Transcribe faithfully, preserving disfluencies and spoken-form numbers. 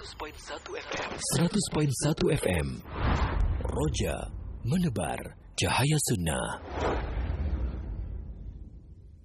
seratus koma satu F M. seratus koma satu F M. Roja menebar cahaya sunnah.